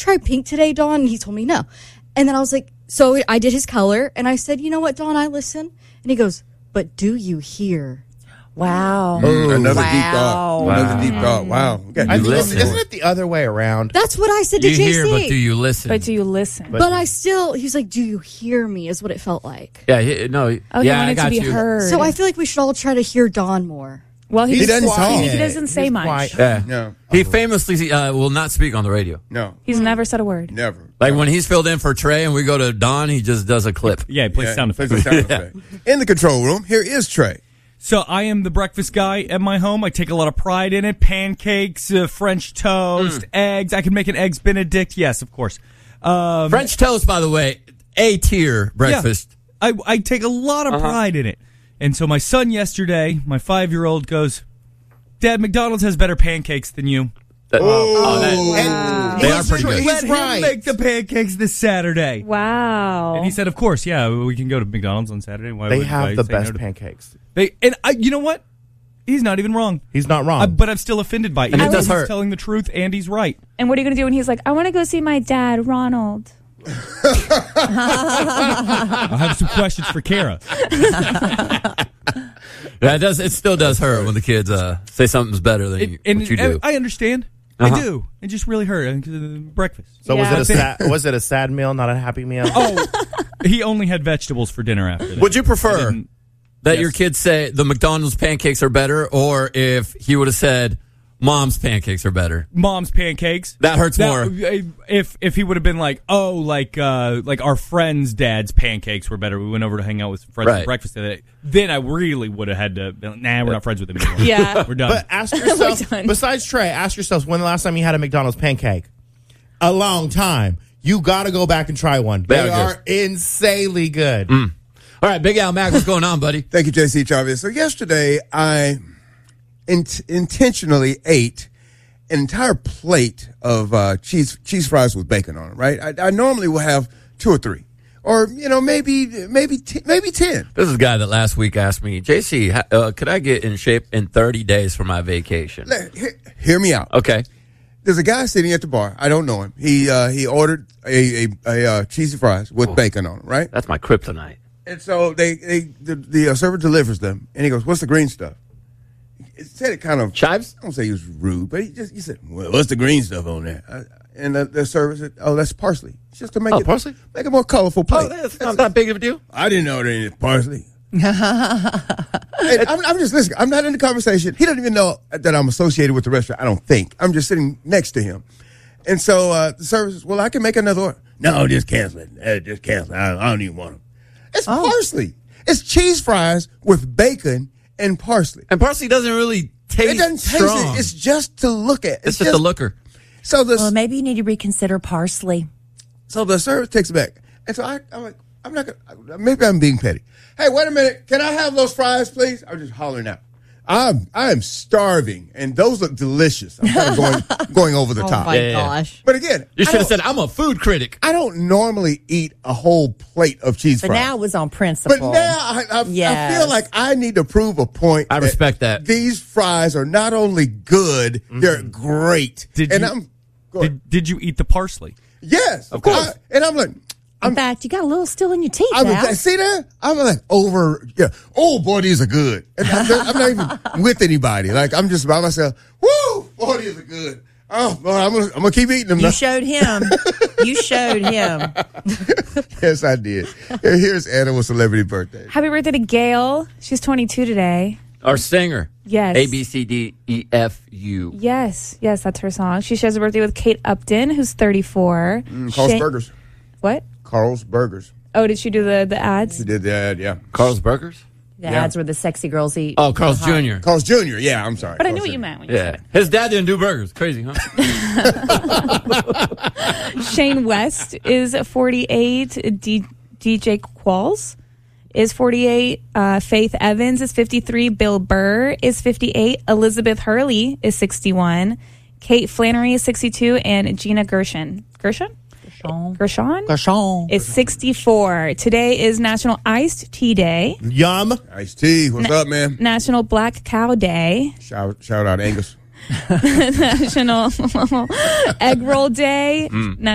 try pink today, Dawn? And he told me no. And then I was like, so I did his color, and I said, you know what, Dawn, I listen. And he goes, but do you hear? Wow. Another deep thought. Wow. Another deep thought. Wow. I think isn't it the other way around? That's what I said to You JC. hear, but do you listen? But do you listen? But I still, he's like, do you hear me, is what it felt like. No. He Yeah, I wanted got to be you. heard. So I feel like we should all try to hear Dawn more. Well, He doesn't talk. He doesn't say He's much. quiet. Yeah. No. He famously will not speak on the radio. No. He's never said a word. Never. Like when he's filled in for Trey and we go to Don, he just does a clip. Yeah, he plays sound Plays effects. a sound effect. In the control room, here is Trey. So I am the breakfast guy at my home. I take a lot of pride in it. Pancakes, French toast, eggs. I can make an Eggs Benedict. Yes, of course. French toast, by the way, A-tier breakfast. Yeah, I take a lot of pride in it. And so my son yesterday, my 5-year-old, goes, Dad, McDonald's has better pancakes than you. They are He's pretty good. Let right. him make the pancakes this Saturday. Wow. And he said, of course, yeah, we can go to McDonald's on Saturday. Why They would have I the say no best to- pancakes. You know what? He's not even wrong. He's not wrong. But I'm still offended by it. And it Even does though hurt. He's telling the truth, and he's right. And what are you going to do when he's like, I want to go see my dad, Ronald? I'll have some questions for Kara. Yeah, it still does hurt when the kids say something's better than what you do. I understand. I do. It just really hurt. Breakfast. so Yeah. was it a sad meal, not a happy meal? Oh, he only had vegetables for dinner after that. Would you I prefer didn't- that Yes. your kids say the McDonald's pancakes are better, or if he would have said Mom's pancakes are better? Mom's pancakes? That hurts more. If he would have been like, like our friend's dad's pancakes were better. We went over to hang out with some friends Right. for breakfast today. Then I really would have had to. Be like, nah, we're not friends with him anymore. Yeah. We're done. But ask yourself, done. besides Trey, ask yourself when the last time you had a McDonald's pancake? A long time. You got to go back and try one. They They are are insanely good. All right, Big Al Mac, what's going on, buddy? Thank you, JC Chavez. So yesterday, I intentionally ate an entire plate of cheese fries with bacon on it, right? I normally will have 2 or 3. Or, maybe 10. This is a guy that last week asked me, JC, could I get in shape in 30 days for my vacation? Hear me out. Okay. There's a guy sitting at the bar. I don't know him. He ordered a cheesy fries with bacon on it, right? That's my kryptonite. And so the server delivers them, and he goes, "What's the green stuff?" It said it kind of Chives? I don't say he was rude, but he said, "Well, what's the green stuff on there?" And the server said, "Oh, that's parsley. It's just to make it parsley? make a more colorful plate." Oh, that's not that big of a deal. I didn't know there any parsley. And I'm just listening. I'm not in the conversation. He doesn't even know that I'm associated with the restaurant. I don't think. I'm just sitting next to him. And so the server says, "Well, I can make another order." No, just cancel it. Just cancel it. I don't even want them. It's parsley. It's cheese fries with bacon and parsley. And parsley doesn't really taste It doesn't taste strong. it. It's just to look at. It's just a looker. So Well, maybe you need to reconsider parsley. So the server takes it back. And so I'm like, I'm not going to, maybe I'm being petty. Hey, wait a minute. Can I have those fries, please? I'm just hollering out. I am starving, and those look delicious. I'm kind of going over the top. Oh, my gosh. But again, You should have said, I'm a food critic. I don't normally eat a whole plate of cheese But fries. now it was on principle. But now I Yes. feel like I need to prove a point. I respect that. These fries are not only good, they're great. Did you eat the parsley? Yes, of course. And I'm like, In fact, you got a little still in your teeth. I'm Al. see that? I'm like oh boy, these are good. And I'm not even with anybody. Like I'm just by myself. Woo, boy, these are good. Oh, boy, I'm gonna keep eating them. You now. showed him. You showed him. Yes, I did. Here's Anna with celebrity birthday. Happy birthday to Gail. She's 22 today. Our singer. Yes. A, B, C, D, E, F, U. Yes, that's her song. She shares a birthday with Kate Upton, who's 34. Carl's Burgers. What? Carl's Burgers. Oh, did she do the ads? She did that, yeah. Carl's Burgers? The ads where the sexy girls eat. Oh, Carl's Jr. Carl's Jr., yeah, I'm sorry. But I knew Carl's what you Jr. meant when you Yeah. said His dad didn't do burgers. Crazy, huh? it. Shane West is 48. DJ Qualls is 48. Faith Evans is 53. Bill Burr is 58. Elizabeth Hurley is 61. Kate Flannery is 62. And Gina Gershon is 64. Today is National Iced Tea Day. Yum. Iced tea, what's up, man? National Black Cow Day. Shout out Angus. National Egg Roll Day.